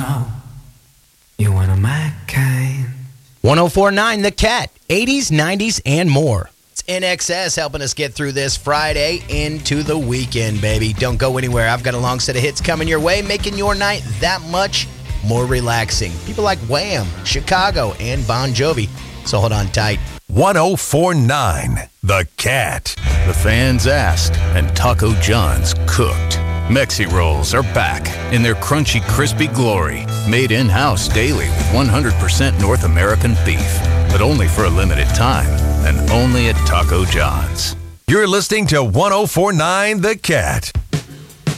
know you one of my kind. 104.9 The Cat, 80s, 90s, and more. It's NXS helping us get through this Friday into the weekend, baby. Don't go anywhere. I've got a long set of hits coming your way, making your night that much more relaxing. People like Wham, Chicago, and Bon Jovi. So hold on tight. 104.9 The Cat. The fans asked, and Taco John's cooked. Mexi Rolls are back in their crunchy, crispy glory. Made in-house daily with 100% North American beef. But only for a limited time, and only at Taco John's. You're listening to 104.9 The Cat.